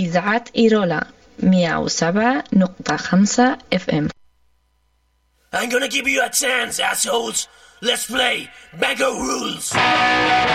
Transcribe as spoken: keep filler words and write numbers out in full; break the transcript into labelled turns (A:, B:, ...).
A: إذاعة إيرولا مية وسبعة نقطة خمسة اف ام.
B: I'm gonna give you a chance, assholes. Let's play Bango Rules.